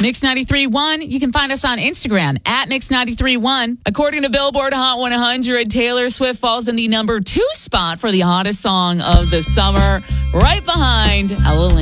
Mix 93.1. You can find us on Instagram at Mix 93.1. According to Billboard Hot 100, Taylor Swift falls in the number 2 spot for the hottest song of the summer, right behind Ella